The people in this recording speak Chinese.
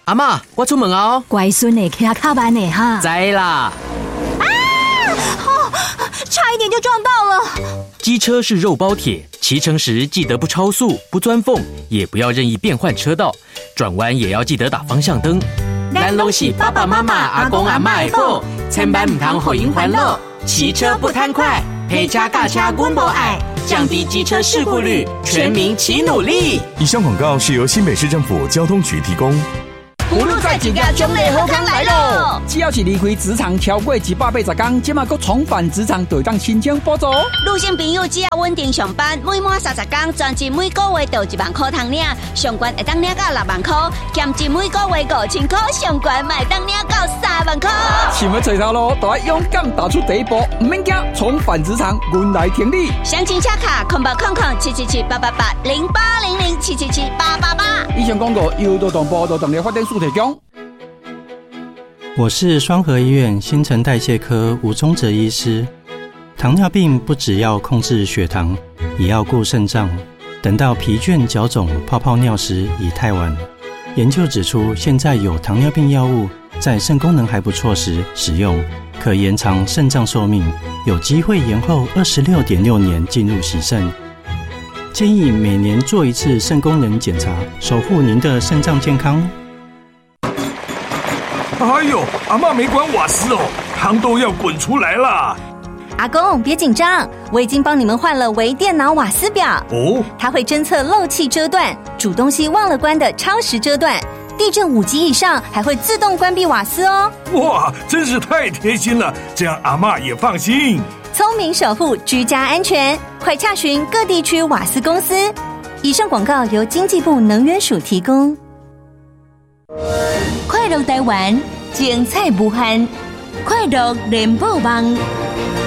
阿嬷，我出门哦。 乖孙的骑较慢的哈。 知啦。 差一点就撞到了。 机车是肉包铁，骑乘时记得不超速、不钻缝，也不要任意变换车道，转弯也要记得打方向灯。咱拢是爸爸妈妈、阿公阿嬷的宝，千万唔通互因烦恼。骑车不贪快，陪车驾车阮无爱，降低机车事故率，全民齐努力。 以上广告是由新北市政府交通局提供。 葫芦在一个奖励好康来咯！只要是离开职场超过180天，即马佫重返职场，就当申请补助。 女性朋友只要稳定上班，每满30天，专职每个月就1万块通领，上悬会当领到6万块，兼职每个月5000块，上悬卖当领到3万块。 想要找头路，就要勇敢踏出第一步，唔免惊，重返职场，阮来挺你。 详情洽卡0800-777-888-0800-777-888。 以上广告由劳动部劳动力发展署提供。 我是双和医院新陈代谢科吴宗哲医师。糖尿病不只要控制血糖，也要顾肾脏。等到疲倦、脚肿、泡泡尿时已太晚。研究指出，现在有糖尿病药物在肾功能还不错时使用，可延长肾脏寿命，有机会延后26.6年进入洗肾。建议每年做一次肾功能检查，守护您的肾脏健康。 哎呦，阿嬷没关瓦斯哦，汤都要滚出来了。 阿公别紧张，我已经帮你们换了微电脑瓦斯表哦， 它会侦测漏气遮断、煮东西忘了关的超时遮断，地震5级以上还会自动关闭瓦斯哦。 哇，真是太贴心了，这样阿嬷也放心。 聪明守护居家安全，快洽询各地区瓦斯公司。以上广告由经济部能源署提供。 快乐台湾，精彩无限，快乐联播网。